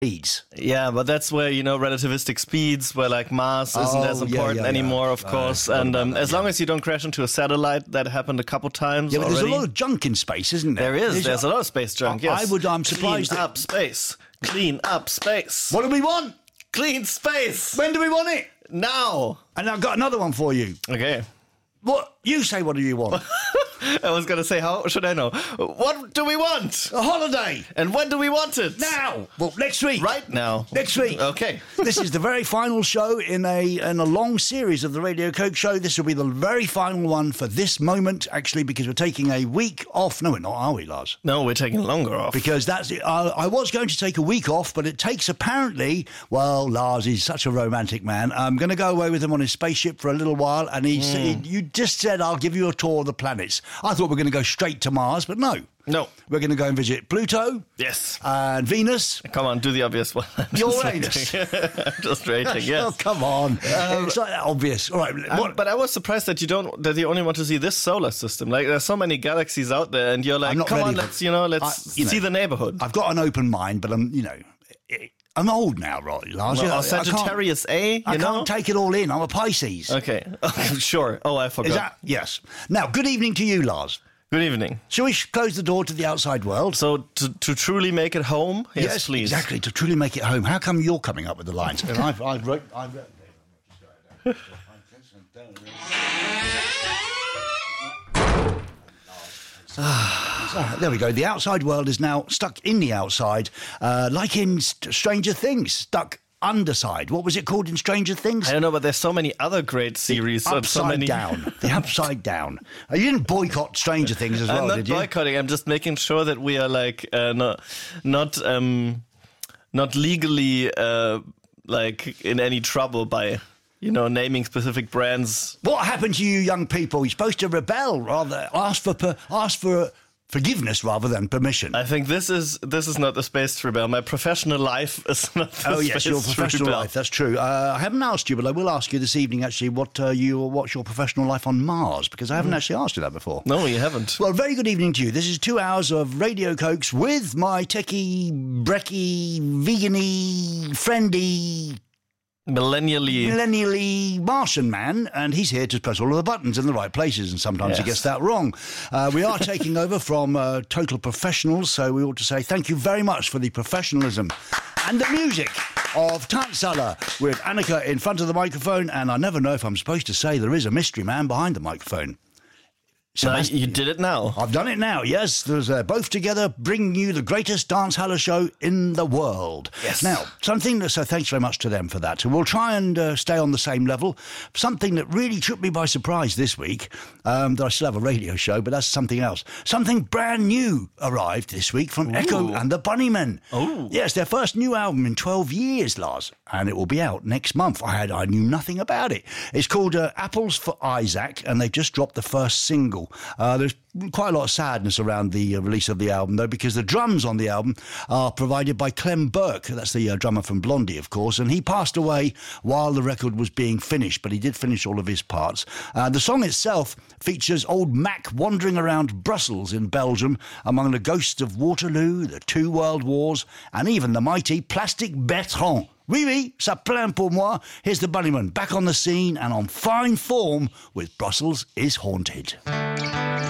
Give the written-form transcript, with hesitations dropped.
speeds. Yeah, but that's where, relativistic speeds, where like Mars isn't as important anymore, of course. And as long as you don't crash into a satellite, that happened a couple times but already. there's a lot of junk in space, isn't there? There's a lot of space junk, yes. I'm surprised. Clean up space. Clean up space. What do we want? Clean space. When do we want it? Now. And I've got another one for you. Okay. What? You say, what do you want? I was going to say, how should I know? What do we want? A holiday. And when do we want it? Now. Well, next week. Right now. Next week. Okay. This is the very final show in a long series of the Radio Coke Show. This will be the very final one for this moment, actually, because we're taking a week off. No, we're not, are we, Lars? No, we're taking longer off. Because that's it. I was going to take a week off, but it takes apparently, well, Lars is such a romantic man. I'm going to go away with him on his spaceship for a little while, and he said, you just said, I'll give you a tour of the planets. I thought we were going to go straight to Mars, but no. No. We're going to go and visit Pluto. Yes. And Venus. Come on, do the obvious one. Uranus. I'm just rating, yes. Oh, come on. It's not that obvious. All right. But I was surprised that you only want to see this solar system. Like, there's so many galaxies out there, and you're like, come on, let's see the neighborhood. I've got an open mind, but I'm old now, right, Lars? Well, Sagittarius A, I can't take it all in. I'm a Pisces. Okay. Sure. Oh, I forgot. Yes. Now, good evening to you, Lars. Good evening. Shall we close the door to the outside world? So, to truly make it home? Yes, please. Exactly, to truly make it home. How come you're coming up with the lines? And I wrote... There we go. The outside world is now stuck in the outside, like in Stranger Things, stuck underside. What was it called in Stranger Things? I don't know, but there's so many other great series. Upside Down. The Upside Down. You didn't boycott Stranger Things as well, did you? I'm not boycotting. I'm just making sure that we are like not legally like in any trouble by naming specific brands. What happened to you young people? You're supposed to rebel, rather ask for forgiveness rather than permission. I think this is not the space to rebel. My professional life is not the space to rebel. Oh yes, your professional life. That's true. I haven't asked you, but I will ask you this evening. Actually, what's your professional life on Mars? Because I haven't actually asked you that before. No, you haven't. Well, very good evening to you. This is 2 hours of Radio Cokes with my techie, brecky, vegan-y, friendly, millennially Martian man, and he's here to press all of the buttons in the right places, and sometimes he gets that wrong. We are taking over from total professionals, so we ought to say thank you very much for the professionalism and the music of Tanzala with Annika in front of the microphone, and I never know if I'm supposed to say there is a mystery man behind the microphone. So you did it now. I've done it now, yes. There's both together bringing you the greatest dance halla show in the world. Yes. Now, so thanks very much to them for that. So we'll try and stay on the same level. Something that really took me by surprise this week, that I still have a radio show, but that's something else. Something brand new arrived this week from Echo and the Bunnymen. Oh. Yes, their first new album in 12 years, Lars, and it will be out next month. I knew nothing about it. It's called Apples for Isaac, and they've just dropped the first single. There's quite a lot of sadness around the release of the album, though, because the drums on the album are provided by Clem Burke. That's the drummer from Blondie, of course, and he passed away while the record was being finished, but he did finish all of his parts. The song itself features old Mac wandering around Brussels in Belgium among the ghosts of Waterloo, the 2 World Wars, and even the mighty Plastic Bertrand. Oui, oui, ça plaint pour moi. Here's the Bunnymen back on the scene and on fine form with Brussels is Haunted.